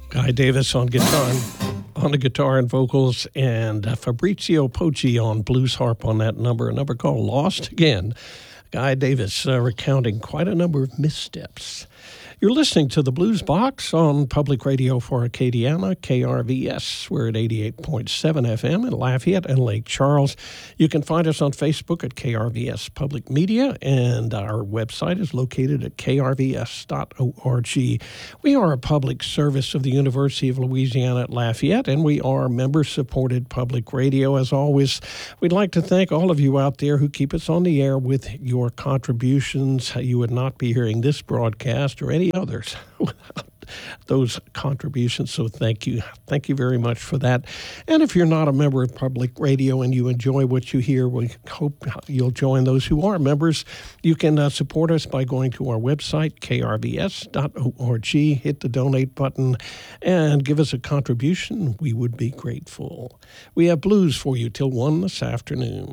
Guy Davis on the guitar and vocals, and Fabrizio Pocci on blues harp on that number, a number called Lost Again. Guy Davis recounting quite a number of missteps. You're listening to the Blues Box on Public Radio for Acadiana, KRVS. We're at 88.7 FM in Lafayette and Lake Charles. You can find us on Facebook at KRVS Public Media, and our website is located at krvs.org. We are a public service of the University of Louisiana at Lafayette, and we are member-supported public radio. As always, we'd like to thank all of you out there who keep us on the air with your contributions. You would not be hearing this broadcast or any others without those contributions, so thank you. Thank you very much for that. And if you're not a member of public radio and you enjoy what you hear, we hope you'll join those who are members. You can support us by going to our website, krvs.org, hit the donate button, and give us a contribution. We would be grateful. We have blues for you till 1 this afternoon.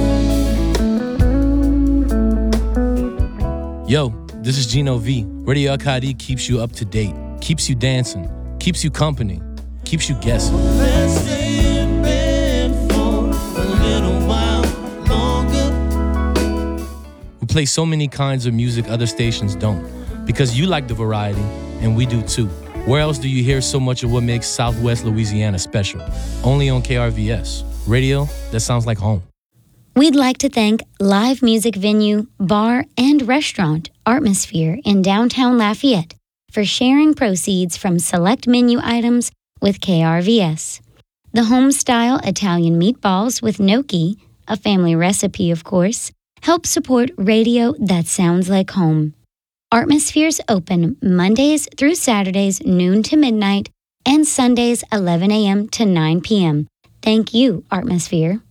Yo, this is Gino V. Radio Akadi keeps you up to date, keeps you dancing, keeps you company, keeps you guessing. Let's stay in bed for a little while longer. We play so many kinds of music other stations don't, because you like the variety, and we do too. Where else do you hear so much of what makes Southwest Louisiana special? Only on KRVS. Radio that sounds like home. We'd like to thank live music venue, bar, and restaurant Artmosphere in downtown Lafayette for sharing proceeds from select menu items with KRVS. The home-style Italian meatballs with gnocchi, a family recipe of course, help support radio that sounds like home. Artmosphere's open Mondays through Saturdays noon to midnight and Sundays 11 a.m. to 9 p.m. Thank you, Artmosphere.